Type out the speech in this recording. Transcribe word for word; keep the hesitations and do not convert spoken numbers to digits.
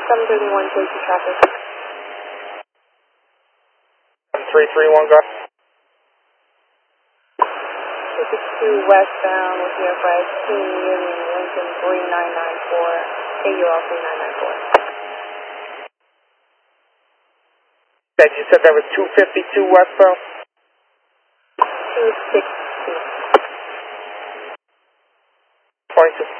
seven thirty-one, safety traffic. three three one, go. two sixty-two westbound with your flag Team Union Lincoln three nine nine four, A U L three nine nine four. That you said that was two fifty-two westbound? two sixty. twenty-two.